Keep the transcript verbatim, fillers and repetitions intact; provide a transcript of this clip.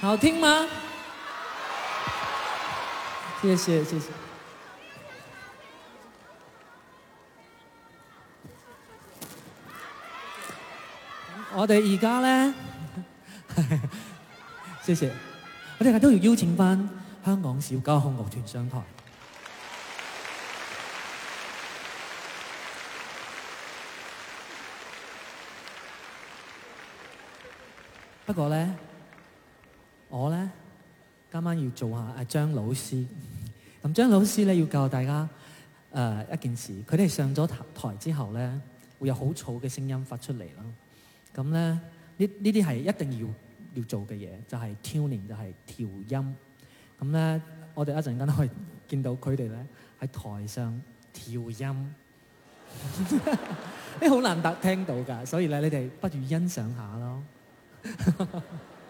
好聽嗎？謝謝謝謝。我哋而家咧，謝謝。我哋而家都要邀請翻香港小交響樂團上台。不過咧，我咧今晚要做下阿張老師。咁張老師咧要教大家誒、呃、一件事，佢哋上咗台之後咧，會有好嘈嘅聲音發出嚟啦。咁咧呢呢啲係一定要要做嘅嘢，就係、是、tuning，就係調音。咁咧，我哋一陣間可以見到佢哋咧喺台上調音，呢好難得聽到㗎，所以咧你哋不如欣賞下咯。